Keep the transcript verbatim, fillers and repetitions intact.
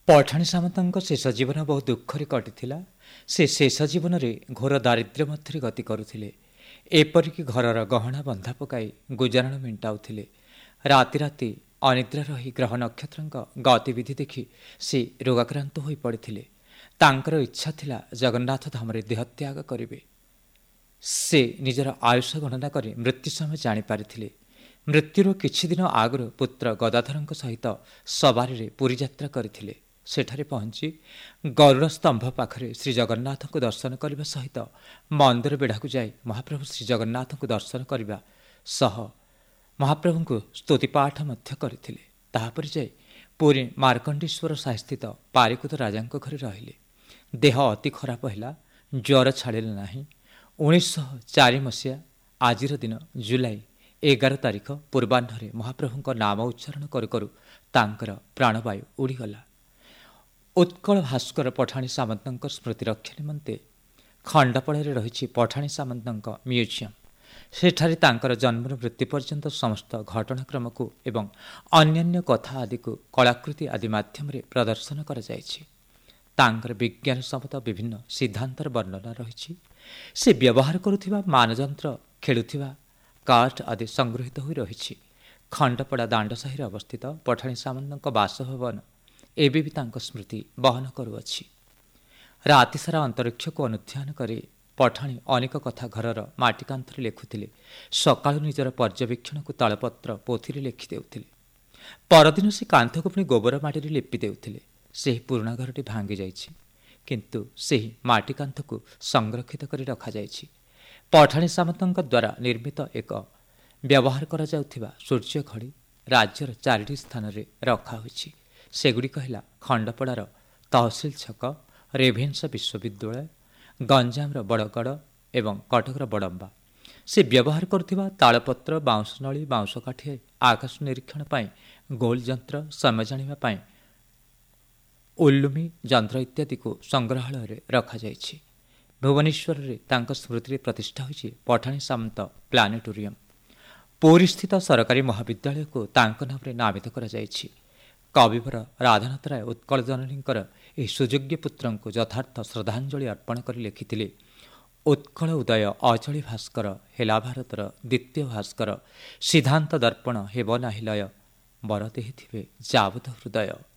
ପଠାଣି ସାମନ୍ତଙ୍କ ଶେଷ ଜୀବନ ବହୁ ଦୁଃଖରେ କଟିଥିଲା। ସେ ଶେଷ ଜୀବନରେ ଘୋର ଦାରିଦ୍ର୍ୟ ମଧ୍ୟରେ ଗତି କରୁଥିଲେ। ଏପରିକି ଘରର ଗହଣା ବନ୍ଧା ପକାଇ ଗୁଜରାଣ ମେଣ୍ଟାଉଥିଲେ। ରାତି ରାତି ଅନିଦ୍ରା ରହି ଗ୍ରହ ନକ୍ଷତ୍ରଙ୍କ ଗତିବିଧି ଦେଖି ସେ ରୋଗାକ୍ରାନ୍ତ ହୋଇ ପଡ଼ିଥିଲେ। ତାଙ୍କର ଇଚ୍ଛା ଥିଲା ଜଗନ୍ନାଥ ଧାମରେ ଦେହତ୍ୟାଗ କରିବେ। ସେ ନିଜର ଆୟୁଷ ଗଣନା କରି ମୃତ୍ୟୁ ସମୟ ଜାଣିପାରିଥିଲେ। ମୃତ୍ୟୁର କିଛି ଦିନ ଆଗରୁ ପୁତ୍ର ଗଦାଧରଙ୍କ ସହିତ ସବାରିରେ ପୁରୀ ଯାତ୍ରା କରିଥିଲେ। ସେଠାରେ ପହଞ୍ଚି ଗରୁଡ଼ ସ୍ତମ୍ଭ ପାଖରେ ଶ୍ରୀ ଜଗନ୍ନାଥଙ୍କୁ ଦର୍ଶନ କରିବା ସହିତ ମନ୍ଦିର ବେଢ଼ାକୁ ଯାଇ ମହାପ୍ରଭୁ ଶ୍ରୀ ଜଗନ୍ନାଥଙ୍କୁ ଦର୍ଶନ କରିବା ସହ ମହାପ୍ରଭୁଙ୍କୁ ସ୍ତୁତିପାଠ ମଧ୍ୟ କରିଥିଲେ। ତାହାପରେ ଯାଇ ପୁରୀ ମାର୍କଣ୍ଡେଶ୍ୱର ସାହିସ୍ଥିତ ପାରିକୁଦ ରାଜାଙ୍କ ଘରେ ରହିଲେ। ଦେହ ଅତି ଖରାପ ହେଲା, ଜ୍ୱର ଛାଡ଼ିଲା ନାହିଁ। ଉଣେଇଶହ ଚାରି ମସିହା ଆଜିର ଦିନ ଜୁଲାଇ ଏଗାର ତାରିଖ ପୂର୍ବାହ୍ନରେ ମହାପ୍ରଭୁଙ୍କ ନାମ ଉଚ୍ଚାରଣ କରୁ କରୁ ତାଙ୍କର ପ୍ରାଣବାୟୁ ଉଡ଼ିଗଲା। ଉତ୍କଳ ଭାସ୍କର ପଠାଣି ସାମନ୍ତଙ୍କ ସ୍ମୃତି ରକ୍ଷା ନିମନ୍ତେ ଖଣ୍ଡପଡ଼ାରେ ରହିଛି ପଠାଣି ସାମନ୍ତଙ୍କ ମ୍ୟୁଜିୟମ୍। ସେଠାରେ ତାଙ୍କର ଜନ୍ମରୁ ମୃତ୍ୟୁ ପର୍ଯ୍ୟନ୍ତ ସମସ୍ତ ଘଟଣାକ୍ରମକୁ ଏବଂ ଅନ୍ୟାନ୍ୟ କଥା ଆଦିକୁ କଳାକୃତି ଆଦି ମାଧ୍ୟମରେ ପ୍ରଦର୍ଶନ କରାଯାଇଛି। ତାଙ୍କର ବିଜ୍ଞାନ ସମ୍ମତ ବିଭିନ୍ନ ସିଦ୍ଧାନ୍ତର ବର୍ଣ୍ଣନା ରହିଛି। ସେ ବ୍ୟବହାର କରୁଥିବା ମାନଯନ୍ତ୍ର, ଖେଳୁଥିବା କାଠ ଆଦି ସଂଗୃହୀତ ହୋଇ ରହିଛି। ଖଣ୍ଡପଡ଼ା ଦାଣ୍ଡସାହିରେ ଅବସ୍ଥିତ ପଠାଣି ସାମନ୍ତଙ୍କ ବାସଭବନ ଏବେ ବି ତାଙ୍କ ସ୍ମୃତି ବହନ କରୁଅଛି। ରାତିସାରା ଅନ୍ତରିକ୍ଷକୁ ଅନୁଧ୍ୟାନ କରି ପଠାଣି ଅନେକ କଥା ଘରର ମାଟି କାନ୍ଥରେ ଲେଖୁଥିଲେ। ସକାଳୁ ନିଜର ପର୍ଯ୍ୟବେକ୍ଷଣକୁ ତାଳପତ୍ର ପୋଥିରେ ଲେଖି ଦେଉଥିଲେ। ପରଦିନ ସେ କାନ୍ଥକୁ ପୁଣି ଗୋବର ମାଟିରେ ଲେପି ଦେଉଥିଲେ। ସେହି ପୁରୁଣା ଘରଟି ଭାଙ୍ଗି ଯାଇଛି, କିନ୍ତୁ ସେହି ମାଟି କାନ୍ଥକୁ ସଂରକ୍ଷିତ କରି ରଖାଯାଇଛି। ପଠାଣି ସାମନ୍ତଙ୍କ ଦ୍ୱାରା ନିର୍ମିତ ଏକ ବ୍ୟବହାର କରାଯାଉଥିବା ସୂର୍ଯ୍ୟ ଘଡ଼ି ରାଜ୍ୟର ଚାରିଟି ସ୍ଥାନରେ ରଖାହୋଇଛି। ସେଗୁଡ଼ିକ ହେଲା ଖଣ୍ଡପଡ଼ାର ତହସିଲ ଛକ, ରେଭେନ୍ସା ବିଶ୍ୱବିଦ୍ୟାଳୟ, ଗଞ୍ଜାମର ବଡ଼ଗଡ଼ ଏବଂ କଟକର ବଡ଼ମ୍ବା। ସେ ବ୍ୟବହାର କରୁଥିବା ତାଳପତ୍ର, ବାଉଁଶ ନଳି, ବାଉଁଶ କାଠି, ଆକାଶ ନିରୀକ୍ଷଣ ପାଇଁ ଗୋଲ ଯନ୍ତ୍ର, ସମୟ ଜାଣିବା ପାଇଁ ଉଲ୍ଲୁମି ଯନ୍ତ୍ର ଇତ୍ୟାଦିକୁ ସଂଗ୍ରହାଳୟରେ ରଖାଯାଇଛି। ଭୁବନେଶ୍ୱରରେ ତାଙ୍କ ସ୍ମୃତିରେ ପ୍ରତିଷ୍ଠା ହୋଇଛି ପଠାଣି ସାମନ୍ତ ପ୍ଲାନେଟୋରିୟମ୍। ପୁରୀସ୍ଥିତ ସରକାରୀ ମହାବିଦ୍ୟାଳୟକୁ ତାଙ୍କ ନାମରେ ନାମିତ କରାଯାଇଛି। କବିବର ରାଧାନାଥ ରାୟ ଉତ୍କଳ ଜନନୀଙ୍କର ଏହି ସୁଯୋଗ୍ୟ ପୁତ୍ରଙ୍କୁ ଯଥାର୍ଥ ଶ୍ରଦ୍ଧାଞ୍ଜଳି ଅର୍ପଣ କରି ଲେଖିଥିଲେ, ଉତ୍କଳ ଉଦୟ ଅଚଳି ଭାସ୍କର ହେଲା ଭାରତର ଦ୍ୱିତୀୟ ଭାସ୍କର। ସିଦ୍ଧାନ୍ତ ଦର୍ପଣ ହେବ ନାହିଁ ଲୟ, ବର ଦେହିଥିବେ ଯାବତ ହୃଦୟ।